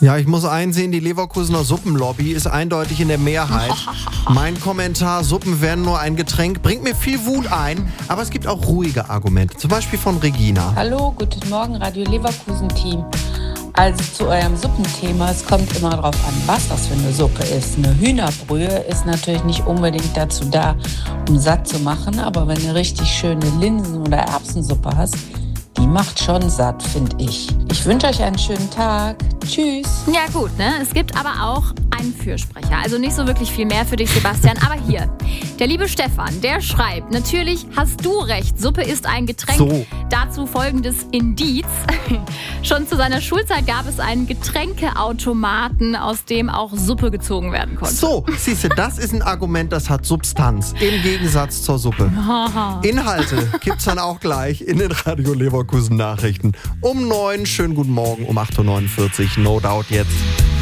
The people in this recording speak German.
Ja, ich muss einsehen, die Leverkusener Suppenlobby ist eindeutig in der Mehrheit. Mein Kommentar, Suppen wären nur ein Getränk, bringt mir viel Wut ein, aber es gibt auch ruhige Argumente, zum Beispiel von Regina. Hallo, guten Morgen, Radio Leverkusen-Team. Also zu eurem Suppenthema, es kommt immer darauf an, was das für eine Suppe ist. Eine Hühnerbrühe ist natürlich nicht unbedingt dazu da, um satt zu machen, aber wenn du eine richtig schöne Linsen- oder Erbsensuppe hast, die macht schon satt, finde ich. Ich wünsche euch einen schönen Tag. Tschüss. Ja gut, ne? Es gibt aber auch einen Fürsprecher. Also nicht so wirklich viel mehr für dich, Sebastian. Aber hier, der liebe Stefan, der schreibt, natürlich hast du recht, Suppe ist ein Getränk. So. Dazu folgendes Indiz. Schon zu seiner Schulzeit gab es einen Getränkeautomaten, aus dem auch Suppe gezogen werden konnte. So, siehst du, das ist ein Argument, das hat Substanz, im Gegensatz zur Suppe. Inhalte gibt's dann auch gleich in den Radio Leverkusen Nachrichten. Um 9, schönen guten Morgen, um 8.49 Uhr, No Doubt jetzt.